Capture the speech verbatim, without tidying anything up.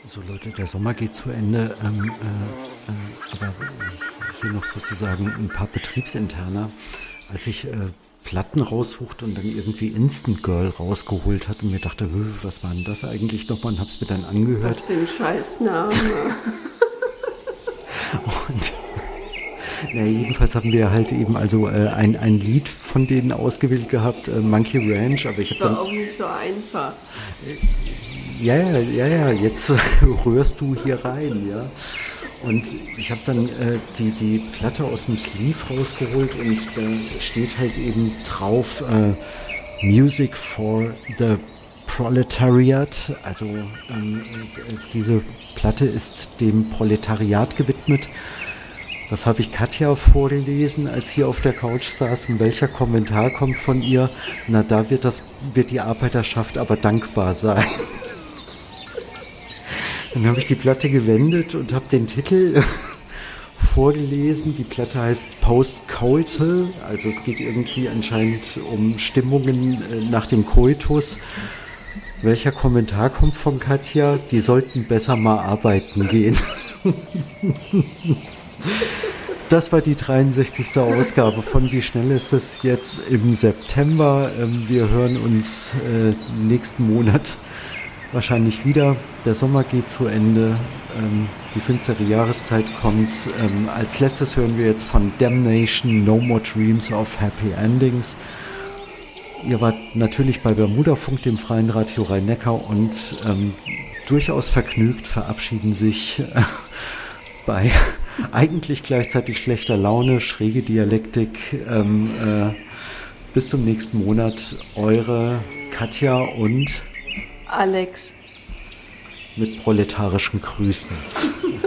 So Leute, der Sommer geht zu Ende, ähm, äh, äh, aber hier noch sozusagen ein paar Betriebsinterner. Als ich äh, Platten raussuchte und dann irgendwie Instant Girl rausgeholt hatte und mir dachte, was war denn das eigentlich nochmal, und hab's mir dann angehört. Was für ein Scheißname. Und naja, jedenfalls haben wir halt eben also äh, ein, ein Lied von denen ausgewählt gehabt, äh, Monkey Ranch, aber ich Das habe war dann... auch nicht so einfach. Ja, ja, ja, ja, jetzt rührst du hier rein, ja. Und ich habe dann äh, die, die Platte aus dem Sleeve rausgeholt und da steht halt eben drauf äh, Music for the Proletariat. Also ähm, äh, diese Platte ist dem Proletariat gewidmet. Das habe ich Katja vorgelesen, als sie auf der Couch saß. Und welcher Kommentar kommt von ihr? Na, da wird, das, wird die Arbeiterschaft aber dankbar sein. Dann habe ich die Platte gewendet und habe den Titel vorgelesen. Die Platte heißt Post-Coital, also es geht irgendwie anscheinend um Stimmungen nach dem Koitus. Welcher Kommentar kommt von Katja? Die sollten besser mal arbeiten gehen. Das war die dreiundsechzigste Ausgabe von Wie schnell ist es jetzt im September. Wir hören uns nächsten Monat wahrscheinlich wieder. Der Sommer geht zu Ende. Ähm, die finstere Jahreszeit kommt. Ähm, als letztes hören wir jetzt von Damnation, No More Dreams of Happy Endings. Ihr wart natürlich bei Bermudafunk, dem freien Radio Rhein-Neckar, und ähm, durchaus vergnügt verabschieden sich äh, bei eigentlich gleichzeitig schlechter Laune, schräge Dialektik. Ähm, äh, bis zum nächsten Monat. Eure Katja und Alex. Mit proletarischen Grüßen.